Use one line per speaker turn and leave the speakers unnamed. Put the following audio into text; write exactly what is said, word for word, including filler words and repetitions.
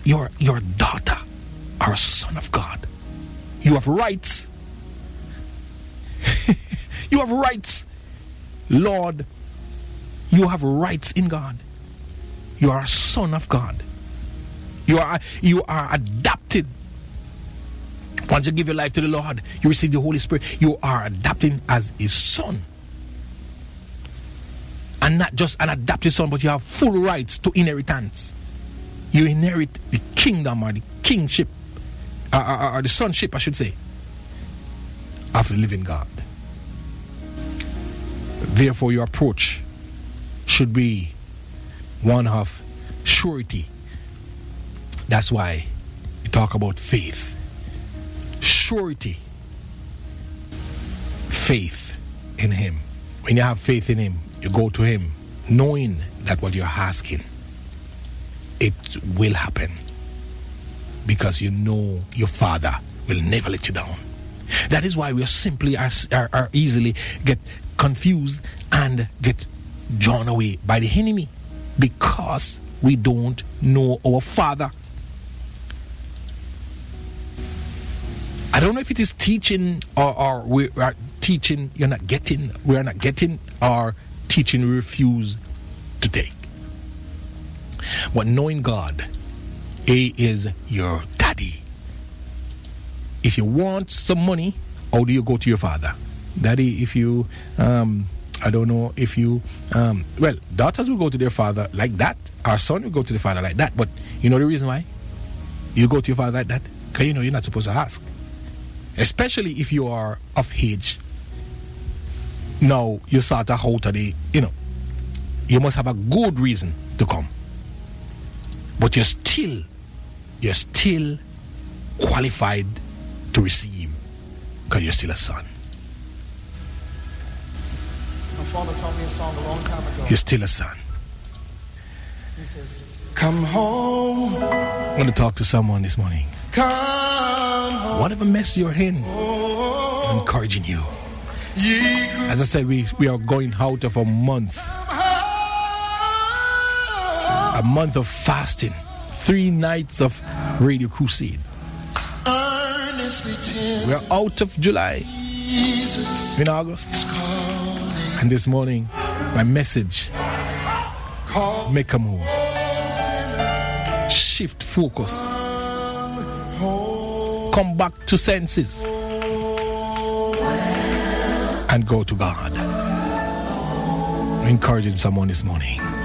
you're, you're a daughter or a son of God. You have rights. You have rights. Lord, you have rights in God. You are a son of God. You are, you are adopted. Once you give your life to the Lord, you receive the Holy Spirit. You are adopted as a son. And not just an adopted son, but you have full rights to inheritance. You inherit the kingdom or the kingship, or, or, or the sonship, I should say, of the living God. Therefore, your approach should be one of surety. That's why we talk about faith. Surety. Faith in Him. When you have faith in Him, you go to Him knowing that what you're asking, it will happen. Because you know your Father will never let you down. That is why we are simply are, are, are easily get confused and get drawn away by the enemy. Because we don't know our Father. I don't know if it is teaching or, or we are teaching you're not getting, we are not getting, or teaching we refuse to take. But knowing God, He is your daddy. If you want some money, how do you go to your father? Daddy, if you, um, I don't know, if you, um, well, daughters will go to their father like that. Our son will go to the father like that. But you know the reason why? You go to your father like that? Because you know you're not supposed to ask. Especially if you are of age. Now, you sort of out of the, you know, you must have a good reason to come. But you're still, you're still qualified to receive because you're still a son.
My father taught me a song a long time ago.
You're still a son.
He says, come home.
I want to talk to someone this morning.
Come home.
Whatever mess you're in, I'm encouraging you. As I said, we, we are going out of a month. A month of fasting. Three nights of Radio Crusade. We are out of July. In August. And this morning, my message. Make a move. Shift focus. Come back to senses. And go to God. I'm encouraging someone this morning.